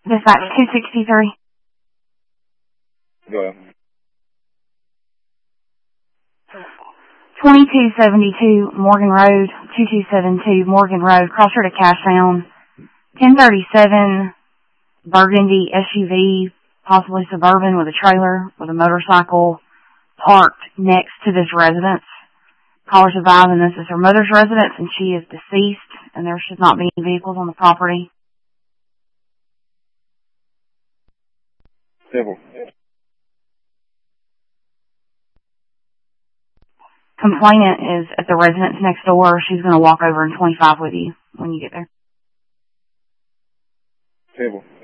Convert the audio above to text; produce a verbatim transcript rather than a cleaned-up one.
Dispatch two sixty-three. Go ahead. twenty-two seventy-two Morgan Road, two two seven two Morgan Road, crossroad to Cashtown. ten thirty-seven Burgundy S U V, possibly suburban with a trailer, with a motorcycle parked next to this residence. Caller survived, and this is her mother's residence, and she is deceased, and there should not be any vehicles on the property. Simple. Complainant is at the residence next door. She's going to walk over in twenty-five with you when you get there. Simple.